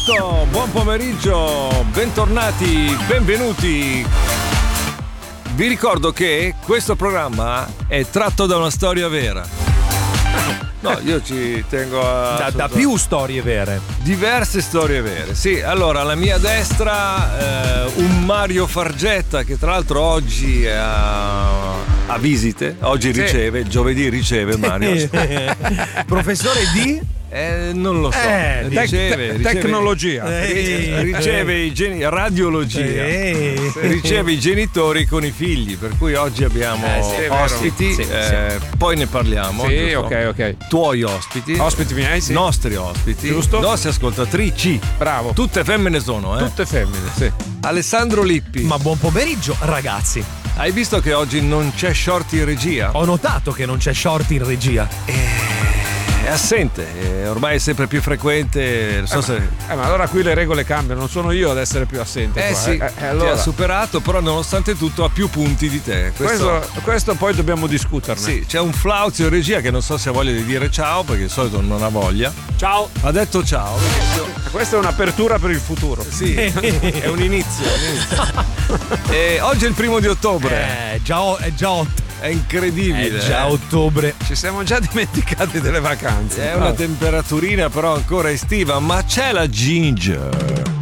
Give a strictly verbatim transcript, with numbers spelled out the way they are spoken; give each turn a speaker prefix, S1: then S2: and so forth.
S1: posto, buon pomeriggio, bentornati, benvenuti. Vi ricordo che questo programma è tratto da una storia vera. No, io ci tengo a...
S2: Da, da più storie vere.
S1: Diverse storie vere, sì. Allora, alla mia destra eh, un Mario Fargetta che tra l'altro oggi è a, a visite. Oggi
S2: sì.
S1: riceve, il giovedì riceve Mario.
S2: Professore di...
S1: Eh, non lo so.
S2: Eh,
S1: riceve,
S2: tec-
S1: riceve
S2: tecnologia.
S1: Riceve, riceve i geni- radiologia.
S2: Ehi.
S1: Riceve i genitori con i figli, per cui oggi abbiamo
S2: eh, sì,
S1: ospiti.
S2: sì,
S1: eh,
S2: sì.
S1: Poi ne parliamo.
S2: Sì,
S1: giusto?
S2: ok, ok.
S1: Tuoi ospiti.
S2: Ospiti miei, sì.
S1: Nostri ospiti.
S2: Giusto.
S1: Nostre ascoltatrici.
S2: Bravo.
S1: Tutte femmine sono, eh.
S2: Tutte femmine, sì.
S1: Alessandro Lippi.
S3: Ma buon pomeriggio, ragazzi.
S1: Hai visto che oggi non c'è short in regia?
S3: Ho notato che non c'è short in regia.
S1: È assente, è ormai è sempre più frequente. Non so
S2: eh,
S1: se...
S2: ma, eh, ma allora qui le regole cambiano, non sono io ad essere più assente.
S1: Eh
S2: qua,
S1: sì,
S2: eh, eh, allora.
S1: ti ha superato, però nonostante tutto ha più punti di te. Questo,
S2: questo, questo poi dobbiamo discuterne.
S1: Sì, c'è un Flauzio in regia che non so se ha voglia di dire ciao, perché di solito non ha voglia.
S2: Ciao.
S1: Ha detto ciao.
S2: Questa è un'apertura per il futuro.
S1: Sì, è un inizio. Un inizio. E oggi è il primo di ottobre.
S3: Eh, già, è già otto.
S1: È incredibile.
S3: È già
S1: eh.
S3: ottobre.
S2: Ci siamo già dimenticati delle vacanze.
S1: È una temperaturina però ancora estiva, ma c'è la ginger.